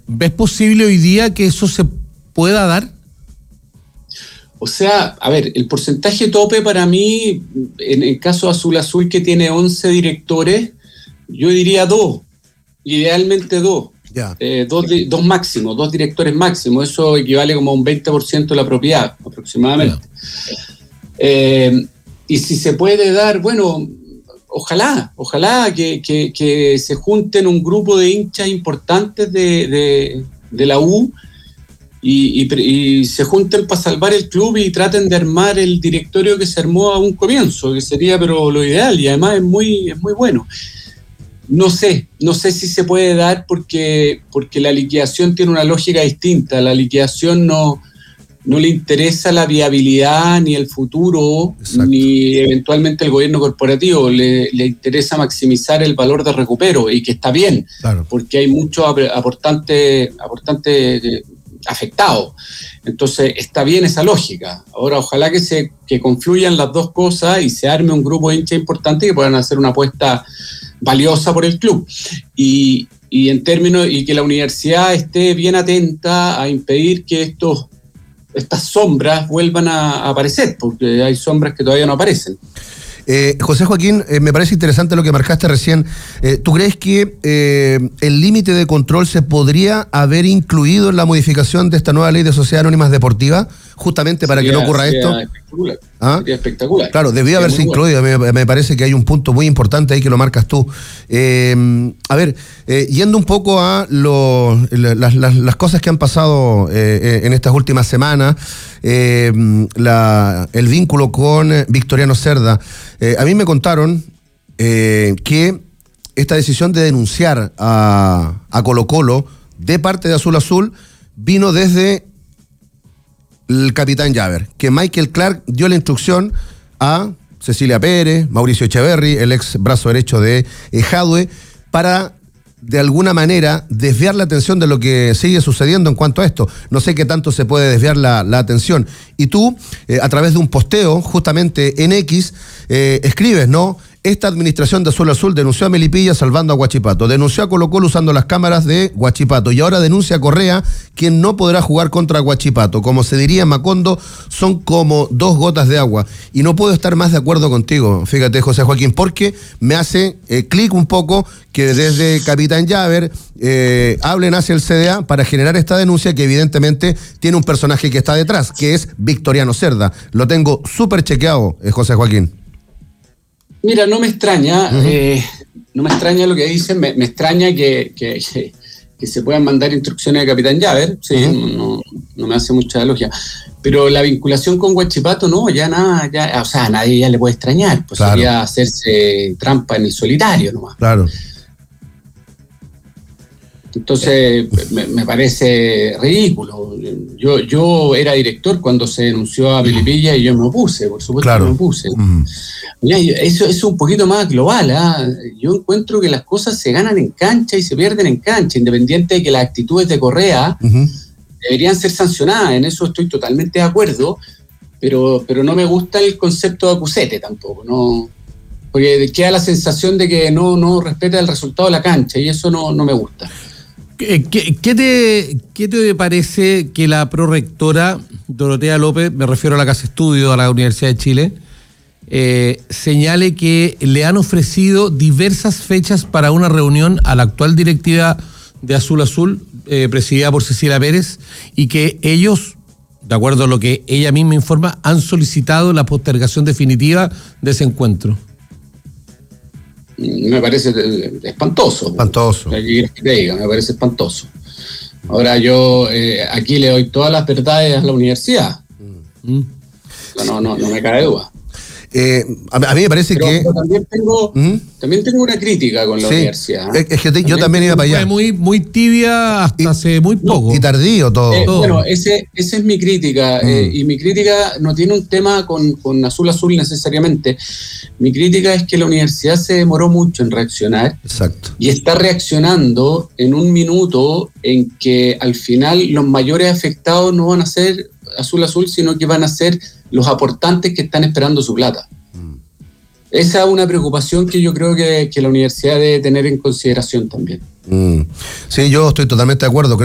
¿Ves posible hoy día que eso se pueda dar? O sea, a ver, el porcentaje tope para mí, en el caso de Azul Azul, que tiene 11 directores, yo diría 2, idealmente 2. Ya. Dos máximos, 2 directores máximos, eso equivale como a un 20% de la propiedad, aproximadamente. Y si se puede dar, bueno, ojalá que se junten un grupo de hinchas importantes de la U y se junten para salvar el club y traten de armar el directorio que se armó a un comienzo, que sería pero lo ideal, y además es muy bueno. No sé si se puede dar porque la liquidación tiene una lógica distinta. La liquidación no le interesa la viabilidad ni el futuro. Exacto. Ni eventualmente el gobierno corporativo. Le interesa maximizar el valor de recupero, y que está bien, claro, porque hay muchos aportantes afectados. Entonces está bien esa lógica. Ahora ojalá que confluyan las dos cosas y se arme un grupo de hinchas importante que puedan hacer una apuesta valiosa por el club, y en términos, y que la universidad esté bien atenta a impedir que estas sombras vuelvan a aparecer, porque hay sombras que todavía no aparecen. José Joaquín, me parece interesante lo que marcaste recién. ¿Tú crees que el límite de control se podría haber incluido en la modificación de esta nueva ley de sociedades anónimas deportivas, justamente para que no ocurra esto? Espectacular. ¿Ah? Sería espectacular. Claro, debía haberse incluido. Me parece que hay un punto muy importante ahí que lo marcas tú. A ver, yendo un poco a las cosas que han pasado en estas últimas semanas, el vínculo con Victoriano Cerda. A mí me contaron que esta decisión de denunciar a Colo-Colo de parte de Azul Azul vino desde el capitán Llaver, que Michael Clark dio la instrucción a Cecilia Pérez, Mauricio Echeverry, el ex brazo derecho de Jadwe, para de alguna manera desviar la atención de lo que sigue sucediendo en cuanto a esto. No sé qué tanto se puede desviar la atención. Y tú, a través de un posteo, justamente en X, escribes, ¿no? Esta administración de Azul Azul denunció a Melipilla salvando a Huachipato, denunció a Colo-Colo usando las cámaras de Huachipato, y ahora denuncia a Correa, quien no podrá jugar contra Huachipato. Como se diría en Macondo, son como 2 gotas de agua. Y no puedo estar más de acuerdo contigo, fíjate, José Joaquín, porque me hace clic un poco que desde Capitán Llaver hablen hacia el CDA para generar esta denuncia, que evidentemente tiene un personaje que está detrás, que es Victoriano Cerda. Lo tengo súper chequeado, José Joaquín. Mira, no me extraña, no me extraña lo que dicen, me extraña que se puedan mandar instrucciones de Capitán Llaver, sí, no me hace mucha lógica, pero la vinculación con Huachipato, no, ya nada, o sea, a nadie ya le puede extrañar, pues claro, sería hacerse trampa en el solitario nomás. Claro. Entonces, me parece ridículo. Yo era director cuando se denunció a Melipilla y yo me opuse, por supuesto, claro, que me opuse. Mira, eso es un poquito más global, ¿eh? Yo encuentro que las cosas se ganan en cancha y se pierden en cancha, independiente de que las actitudes de Correa deberían ser sancionadas. En eso estoy totalmente de acuerdo, pero no me gusta el concepto de acusete tampoco, ¿no? Porque queda la sensación de que no respeta el resultado de la cancha, y eso no me gusta. ¿Qué te parece que la prorectora Dorotea López, me refiero a la Casa Estudio, a la Universidad de Chile, señale que le han ofrecido diversas fechas para una reunión a la actual directiva de Azul Azul, presidida por Cecilia Pérez, y que ellos, de acuerdo a lo que ella misma informa, han solicitado la postergación definitiva de ese encuentro? Me parece espantoso. Espantoso. Me parece espantoso. Ahora yo aquí le doy todas las verdades a la universidad. No me cabe duda. A mí me parece pero también tengo una crítica con la universidad. Es que yo también iba para allá. Fue muy tibia hasta hace muy poco. Y tardío todo. Bueno, esa es mi crítica. Y mi crítica no tiene un tema con Azul Azul necesariamente. Mi crítica es que la universidad se demoró mucho en reaccionar. Exacto. Y está reaccionando en un minuto en que al final los mayores afectados no van a ser Azul Azul, sino que van a ser los aportantes que están esperando su plata. Esa es una preocupación que yo creo que la universidad debe tener en consideración también. Sí, yo estoy totalmente de acuerdo.